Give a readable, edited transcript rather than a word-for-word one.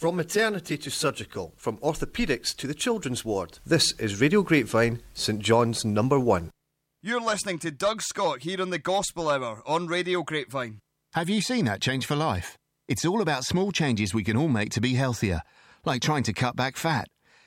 From maternity to surgical, from orthopaedics to the children's ward, this is Radio Grapevine, St John's #1. You're listening to Doug Scott here on the Gospel Hour on Radio Grapevine. Have you seen that Change for Life? It's all about small changes we can all make to be healthier, like trying to cut back fat,